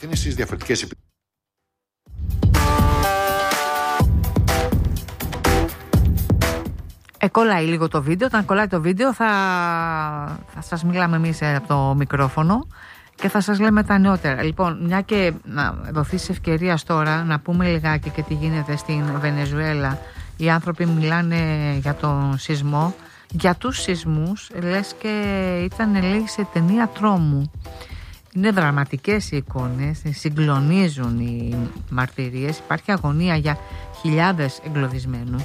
στις διαφορετικές επιτροπές. Κολλάει λίγο το βίντεο. Όταν κολλάει το βίντεο θα σας μιλάμε εμείς από το μικρόφωνο και θα σας λέμε τα νεότερα. Λοιπόν, μια και να δοθεί σε ευκαιρία τώρα να πούμε λιγάκι και τι γίνεται στην Βενεζουέλα. Οι άνθρωποι μιλάνε για τον σεισμό, για τους σεισμούς, λες και ήταν, λέει, σε ταινία τρόμου. Είναι δραματικές οι εικόνες, συγκλονίζουν οι μαρτυρίες, υπάρχει αγωνία για χιλιάδες εγκλωβισμένους.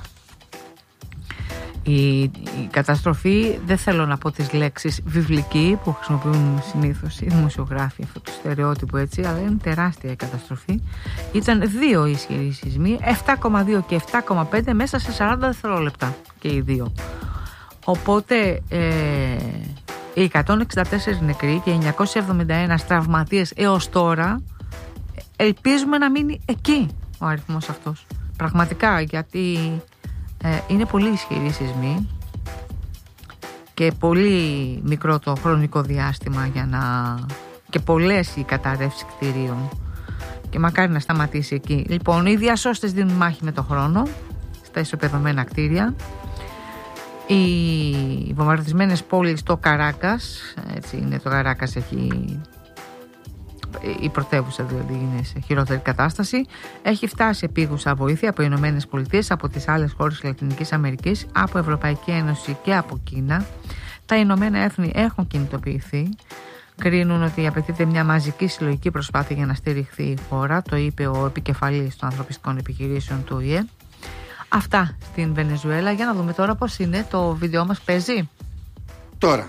Η καταστροφή, δεν θέλω να πω τις λέξεις βιβλική που χρησιμοποιούν συνήθως οι δημοσιογράφοι, αυτό το στερεότυπο, έτσι, αλλά είναι τεράστια η καταστροφή. Ήταν 2 ισχυροί σεισμοί, 7,2 και 7,5 μέσα σε 40 δευτερόλεπτα και οι δύο. Οπότε οι 164 νεκροί και 971 τραυματίες έως τώρα, ελπίζουμε να μείνει εκεί ο αριθμός αυτός. Πραγματικά, γιατί είναι πολύ ισχυροί σεισμοί και πολύ μικρό το χρονικό διάστημα και πολλές οι καταρρεύσεις κτηρίων και μακάρι να σταματήσει εκεί. Λοιπόν, οι διασώστες δίνουν μάχη με το χρόνο στα ισοπεδωμένα κτίρια. Οι βομβαρδισμένες πόλεις, το Καράκας, έτσι είναι, το Καράκας έχει, η πρωτεύουσα δηλαδή είναι σε χειρότερη κατάσταση, έχει φτάσει επίγουσα βοήθεια από οι Ηνωμένες Πολιτείες, από τις άλλες χώρες της Λατινικής Αμερικής, από Ευρωπαϊκή Ένωση και από Κίνα. Τα Ηνωμένα Έθνη έχουν κινητοποιηθεί, κρίνουν ότι απαιτείται μια μαζική συλλογική προσπάθεια για να στηριχθεί η χώρα, το είπε ο επικεφαλής των ανθρωπιστικών επιχειρήσεων του ΟΗΕ. Αυτά στην Βενεζουέλα. Για να δούμε τώρα πώς είναι το βίντεο μας. Παίζει τώρα.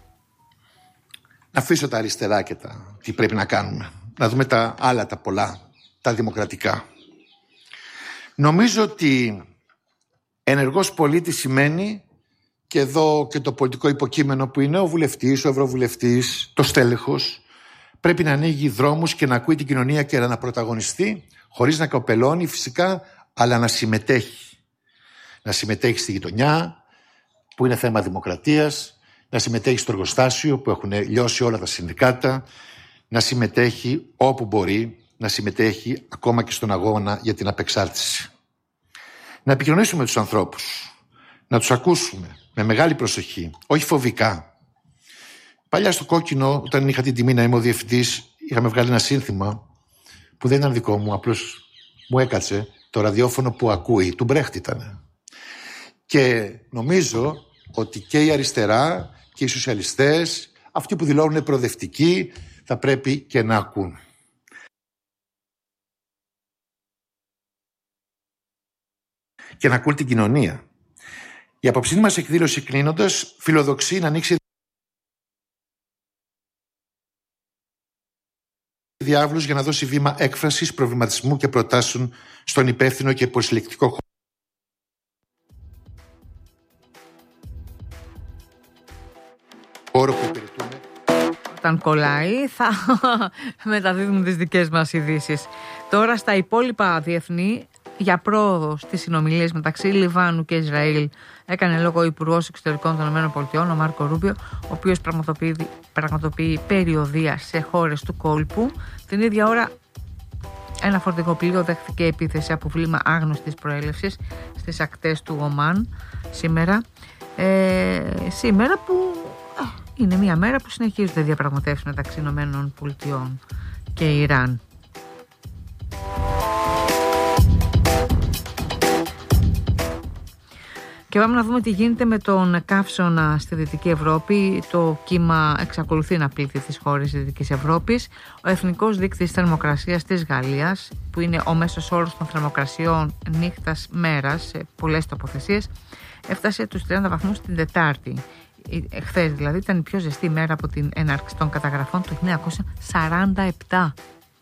Να αφήσω τα αριστερά και τι πρέπει να κάνουμε. Να δούμε τα άλλα, τα πολλά, τα δημοκρατικά. Νομίζω ότι ενεργός πολίτης σημαίνει, και εδώ και το πολιτικό υποκείμενο που είναι ο βουλευτής, ο ευρωβουλευτής, το στέλεχος, πρέπει να ανοίγει δρόμους και να ακούει την κοινωνία και να πρωταγωνιστεί, χωρίς να κοπελώνει φυσικά, αλλά να συμμετέχει. Να συμμετέχει στη γειτονιά, που είναι θέμα δημοκρατίας, να συμμετέχει στο εργοστάσιο που έχουν λιώσει όλα τα συνδικάτα, να συμμετέχει όπου μπορεί, να συμμετέχει ακόμα και στον αγώνα για την απεξάρτηση. Να επικοινωνήσουμε με τους ανθρώπους, να τους ακούσουμε με μεγάλη προσοχή, όχι φοβικά. Παλιά στο Κόκκινο, όταν είχα την τιμή να είμαι ο διευθυντής, είχαμε βγάλει ένα σύνθημα που δεν ήταν δικό μου, απλώς μου έκατσε, το ραδιόφωνο που ακούει, του Μπρέχτ ήταν. Και νομίζω ότι και η αριστερά και οι σοσιαλιστές, αυτοί που δηλώνουν προοδευτικοί, θα πρέπει και να ακούν. Και να ακούν την κοινωνία. Η απόψινή μας εκδήλωση, κλείνοντας, φιλοδοξεί να ανοίξει διάβλους για να δώσει βήμα έκφρασης, προβληματισμού και προτάσεων στον υπεύθυνο και πολυσυλλεκτικό χώρο που υπηρετούμε. Όταν κολλάει θα μεταδίδουμε τις δικές μας ειδήσεις. Τώρα στα υπόλοιπα διεθνή, για πρόοδο στις συνομιλίες μεταξύ Λιβάνου και Ισραήλ έκανε λόγο ο Υπουργός Εξωτερικών των ΗΠΑ, ο Μάρκο Ρούμπιο, ο οποίος πραγματοποιεί περιοδεία σε χώρες του κόλπου. Την ίδια ώρα ένα φορτηγοπλοίο δέχθηκε επίθεση από βλήμα άγνωστης προέλευσης στις ακτές του Ομάν σήμερα. Σήμερα που είναι μια μέρα που συνεχίζονται διαπραγματεύσεις μεταξύ ΗΠΑ και Ιράν. Και πάμε να δούμε τι γίνεται με τον καύσωνα στη Δυτική Ευρώπη. Το κύμα εξακολουθεί να πλήττει τις χώρες της Δυτικής Ευρώπης. Ο Εθνικός Δείκτης Θερμοκρασίας της Γαλλίας, που είναι ο μέσος όρος των θερμοκρασιών νύχτας μέρας σε πολλές τοποθεσίες, έφτασε τους 30 βαθμούς την Τετάρτη. Χθες δηλαδή ήταν η πιο ζεστή μέρα από την έναρξη των καταγραφών το 1947.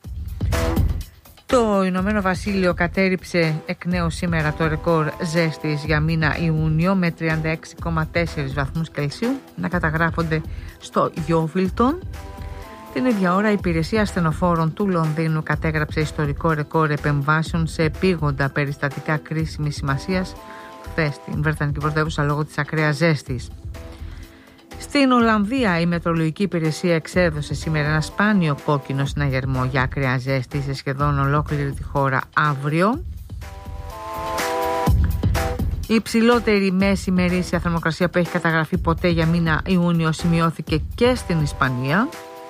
Το Ηνωμένο Βασίλειο κατέριψε εκ νέου σήμερα το ρεκόρ ζέστης για μήνα Ιούνιο με 36,4 βαθμούς Κελσίου να καταγράφονται στο Γιόβιλτον. Την ίδια ώρα η υπηρεσία ασθενοφόρων του Λονδίνου κατέγραψε ιστορικό ρεκόρ επεμβάσεων σε επίγοντα περιστατικά κρίσιμης σημασίας χθες στην Βρετανική πρωτεύουσα λόγω της ακραίας ζέστης. Στην Ολλανδία η Μετεωρολογική Υπηρεσία εξέδωσε σήμερα ένα σπάνιο κόκκινο συναγερμό για ακραία ζέστη σε σχεδόν ολόκληρη τη χώρα αύριο. Η υψηλότερη μέση ημερήσια θερμοκρασία που έχει καταγραφεί ποτέ για μήνα Ιούνιο σημειώθηκε και στην Ισπανία.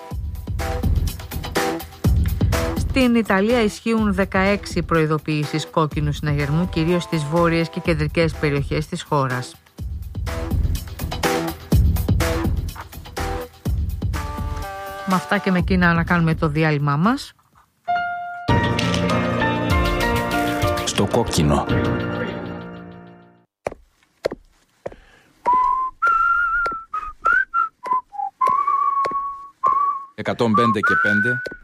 Στην Ιταλία ισχύουν 16 προειδοποιήσεις κόκκινου συναγερμού, κυρίως στις βόρειες και κεντρικές περιοχές της χώρας. Με αυτά και με εκείνα να κάνουμε το διάλειμμά μας. Στο κόκκινο. 105 και 5.